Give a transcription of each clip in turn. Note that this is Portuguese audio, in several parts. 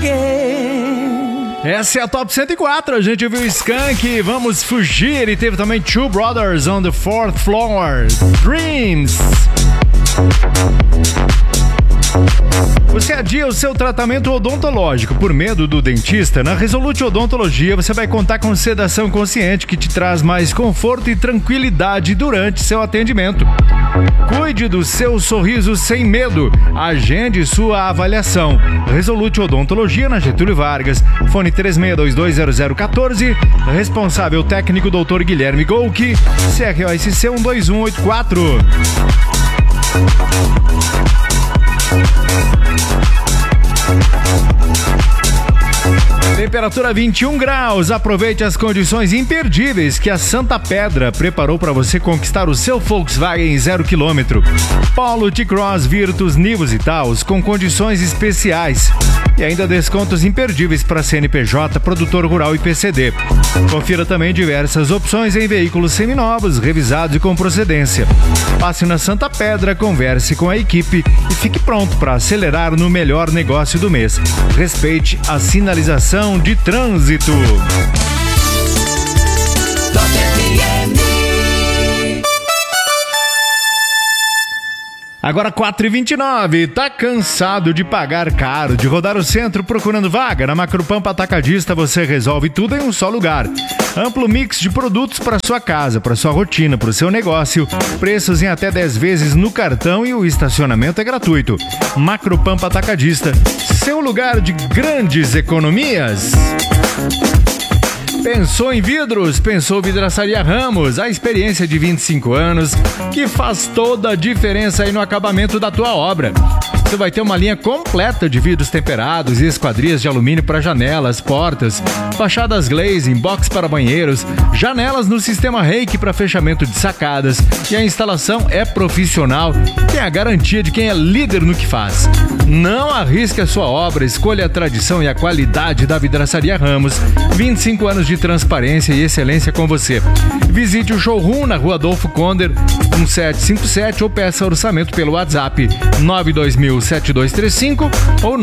again. Essa é a Top 104, a gente viu Skank, Vamos Fugir, e teve também Two Brothers on the Fourth Floor, Dreams. Você adia o seu tratamento odontológico por medo do dentista? Na Resolute Odontologia você vai contar com sedação consciente que te traz mais conforto e tranquilidade durante seu atendimento. Cuide do seu sorriso sem medo. Agende sua avaliação. Resolute Odontologia na Getúlio Vargas. Fone 36220014. Responsável técnico Dr. Guilherme Golke. CROSC 12184. Temperatura 21 graus. Aproveite as condições imperdíveis que a Santa Pedra preparou para você conquistar o seu Volkswagen 0 km. Polo, T-Cross, Virtus, Nivus e Taos com condições especiais. E ainda descontos imperdíveis para CNPJ, produtor rural e PCD. Confira também diversas opções em veículos seminovos, revisados e com procedência. Passe na Santa Pedra, converse com a equipe e fique pronto para acelerar no melhor negócio do mês. Respeite a sinalização de trânsito. Agora 4h29, tá cansado de pagar caro, de rodar o centro procurando vaga? Na Macropampa Atacadista você resolve tudo em um só lugar. Amplo mix de produtos para sua casa, para sua rotina, para o seu negócio. Preços em até 10 vezes no cartão e o estacionamento é gratuito. Macropampa Atacadista, seu lugar de grandes economias. Pensou em vidros? Pensou Vidraçaria Ramos, a experiência de 25 anos que faz toda a diferença aí no acabamento da tua obra. Você vai ter uma linha completa de vidros temperados e esquadrias de alumínio para janelas, portas, fachadas glazing, box para banheiros, janelas no sistema Reiki para fechamento de sacadas, e a instalação é profissional, tem a garantia de quem é líder no que faz. Não arrisque a sua obra, escolha a tradição e a qualidade da Vidraçaria Ramos. 25 anos de transparência e excelência com você. Visite o showroom na Rua Adolfo Conder, 1757, ou peça orçamento pelo WhatsApp 9207235 ou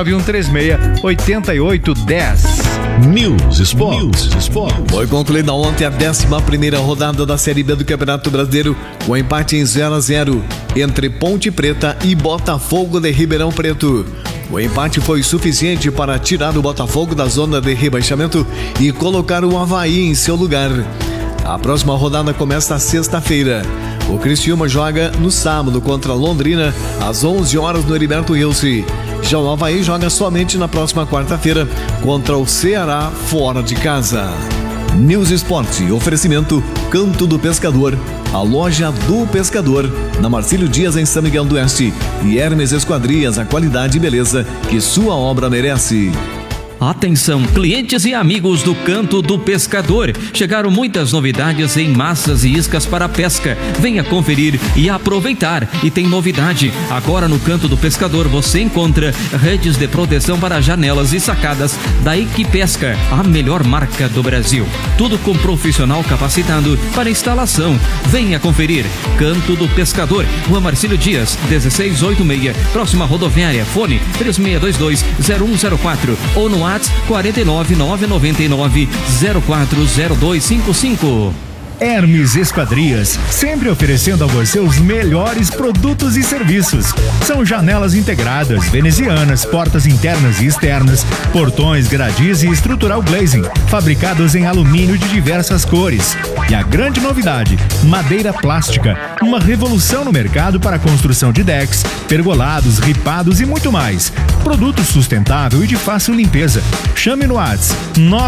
991368810. News Sport. Foi concluída ontem a 11ª rodada da Série B do Campeonato Brasileiro, com empate em 0-0 entre Ponte Preta e Botafogo de Ribeirão Preto. O empate foi suficiente para tirar o Botafogo da zona de rebaixamento e colocar o Avaí em seu lugar. A próxima rodada começa sexta-feira. O Criciúma joga no sábado contra Londrina, às 11 horas no Heriberto Rilse. Já o Avaí joga somente na próxima quarta-feira contra o Ceará fora de casa. News Esporte, oferecimento Canto do Pescador, a loja do pescador, na Marcílio Dias em São Miguel do Oeste, e Hermes Esquadrias, a qualidade e beleza que sua obra merece. Atenção, clientes e amigos do Canto do Pescador. Chegaram muitas novidades em massas e iscas para pesca. Venha conferir e aproveitar. E tem novidade. Agora no Canto do Pescador você encontra redes de proteção para janelas e sacadas da Equipesca, a melhor marca do Brasil. Tudo com profissional capacitado para instalação. Venha conferir. Canto do Pescador, Rua Marcílio Dias, 1686, próxima rodoviária. Fone 36220104 ou no WhatsApp 49999040255. Hermes Esquadrias, sempre oferecendo a você os melhores produtos e serviços. São janelas integradas, venezianas, portas internas e externas, portões, gradis e estrutural glazing, fabricados em alumínio de diversas cores. E a grande novidade, madeira plástica, uma revolução no mercado para a construção de decks, pergolados, ripados e muito mais. Produto sustentável e de fácil limpeza. Chame no WhatsApp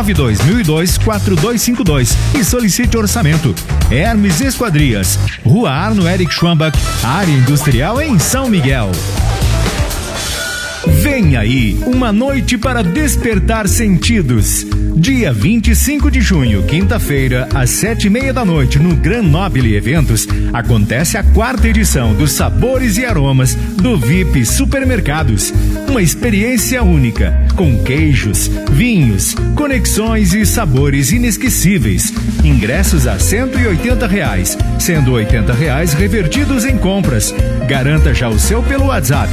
92002-4252 e solicite orçamento. Hermes Esquadrias, Rua Arno Eric Schwambach, área industrial em São Miguel. Vem aí, uma noite para despertar sentidos. Dia 25 de junho, quinta-feira, às 7:30 da noite, no Gran Nobile Eventos, acontece a 4ª edição dos Sabores e Aromas do VIP Supermercados. Uma experiência única, com queijos, vinhos, conexões e sabores inesquecíveis. Ingressos a R$180, sendo R$80 revertidos em compras. Garanta já o seu pelo WhatsApp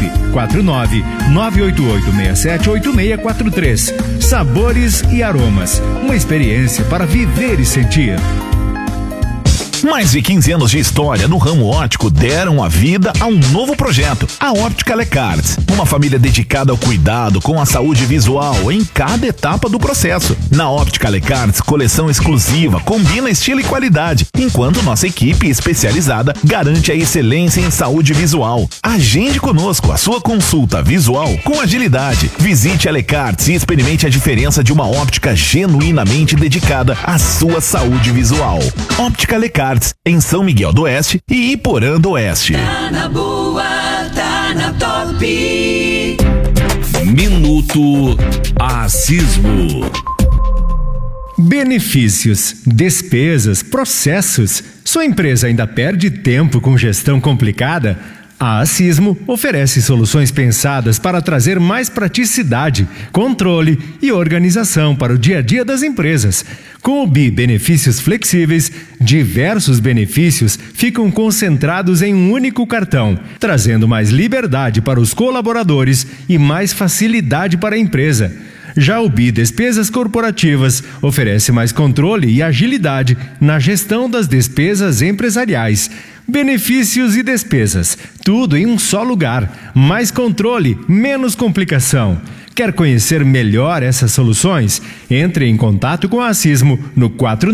49988678643. Sabores e Aromas, uma experiência para viver e sentir. Mais de 15 anos de história no ramo óptico deram a vida a um novo projeto, a Óptica Lecarts. Uma família dedicada ao cuidado com a saúde visual em cada etapa do processo. Na Óptica Lecarts, coleção exclusiva, combina estilo e qualidade, enquanto nossa equipe especializada garante a excelência em saúde visual. Agende conosco a sua consulta visual com agilidade. Visite a Lecarts e experimente a diferença de uma óptica genuinamente dedicada à sua saúde visual. Óptica Lecarts, em São Miguel do Oeste e Iporã do Oeste. Tá na boa, tá na top. Minuto Asismo. Benefícios, despesas, processos. Sua empresa ainda perde tempo com gestão complicada? A Asismo oferece soluções pensadas para trazer mais praticidade, controle e organização para o dia a dia das empresas. Com o BI Benefícios Flexíveis, diversos benefícios ficam concentrados em um único cartão, trazendo mais liberdade para os colaboradores e mais facilidade para a empresa. Já o BI Despesas Corporativas oferece mais controle e agilidade na gestão das despesas empresariais. Benefícios e despesas, tudo em um só lugar. Mais controle, menos complicação. Quer conhecer melhor essas soluções? Entre em contato com a Asismo no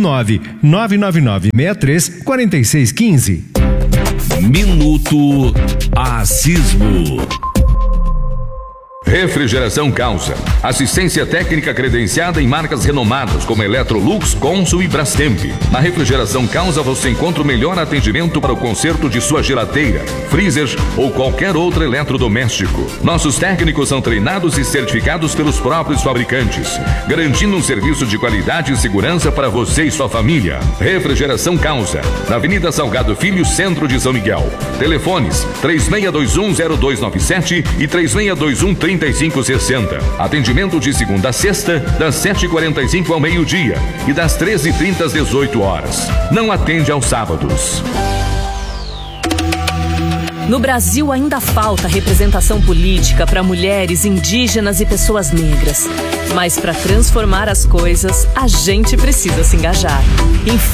49999634615. Minuto Asismo. Refrigeração Causa. Assistência técnica credenciada em marcas renomadas como Electrolux, Consul e Brastemp. Na Refrigeração Causa você encontra o melhor atendimento para o conserto de sua geladeira, freezer ou qualquer outro eletrodoméstico. Nossos técnicos são treinados e certificados pelos próprios fabricantes, garantindo um serviço de qualidade e segurança para você e sua família. Refrigeração Causa, na Avenida Salgado Filho, centro de São Miguel. Telefones 36210297 e 36213560. Atendimento de segunda a sexta, das 7h45 ao meio-dia e das 13h30 às 18h. Não atende aos sábados. No Brasil ainda falta representação política para mulheres, indígenas e pessoas negras. Mas para transformar as coisas, a gente precisa se engajar.